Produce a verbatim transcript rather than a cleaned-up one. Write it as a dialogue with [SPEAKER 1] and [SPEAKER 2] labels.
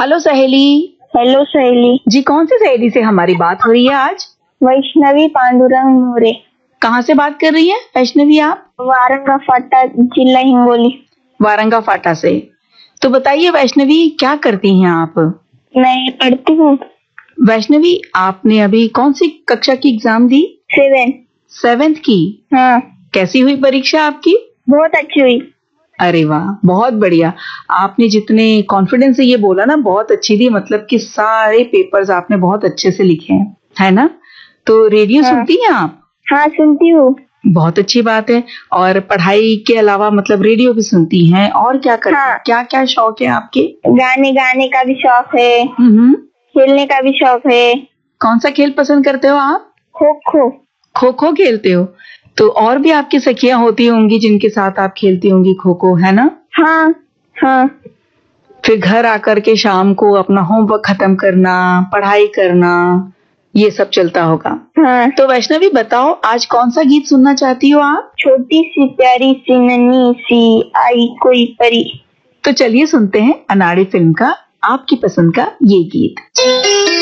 [SPEAKER 1] Hello सहेली।
[SPEAKER 2] Hello सहेली
[SPEAKER 1] जी, कौन सी सहेली से हमारी बात हो रही है आज?
[SPEAKER 2] वैष्णवी पांडुरंग मोरे।
[SPEAKER 1] कहाँ से बात कर रही हैं वैष्णवी आप?
[SPEAKER 2] वारंगा फाटा, जिला हिंगोली।
[SPEAKER 1] वारंगा फाटा से। तो बताइए वैष्णवी, क्या करती हैं आप?
[SPEAKER 2] मैं पढ़ती हूँ।
[SPEAKER 1] वैष्णवी, आपने अभी कौन सी कक्षा की एग्जाम दी?
[SPEAKER 2] सेवन।
[SPEAKER 1] सेवेंथ की?
[SPEAKER 2] हाँ।
[SPEAKER 1] कैसी हुई परीक्षा आपकी?
[SPEAKER 2] बहुत अच्छी हुई।
[SPEAKER 1] अरे वाह, बहुत बढ़िया। आपने जितने कॉन्फिडेंस से ये बोला ना, बहुत अच्छी थी, मतलब कि सारे पेपर्स आपने बहुत अच्छे से लिखे हैं, है ना? तो रेडियो
[SPEAKER 2] हाँ।
[SPEAKER 1] सुनती हैं आप?
[SPEAKER 2] हाँ, सुनती हूँ।
[SPEAKER 1] बहुत अच्छी बात है। और पढ़ाई के अलावा मतलब रेडियो भी सुनती हैं, और क्या करती हैं?
[SPEAKER 2] हाँ।
[SPEAKER 1] क्या क्या शौक है आपके?
[SPEAKER 2] गाने गाने का भी शौक है,
[SPEAKER 1] हम्म।
[SPEAKER 2] खेलने का भी शौक है।
[SPEAKER 1] कौन सा खेल पसंद करते हो आप?
[SPEAKER 2] खो खो।
[SPEAKER 1] खो खो खेलते हो? तो और भी आपकी सखियां होती होंगी जिनके साथ आप खेलती होंगी खो खो, है ना?
[SPEAKER 2] हाँ हाँ।
[SPEAKER 1] फिर घर आकर के शाम को अपना होमवर्क खत्म करना, पढ़ाई करना, ये सब चलता होगा।
[SPEAKER 2] हाँ।
[SPEAKER 1] तो वैष्णवी बताओ, आज कौन सा गीत सुनना चाहती हो आप?
[SPEAKER 2] छोटी सी प्यारी सी नन्ही सी आई कोई परी।
[SPEAKER 1] तो चलिए सुनते हैं अनाड़ी फिल्म का आपकी पसंद का ये गीत।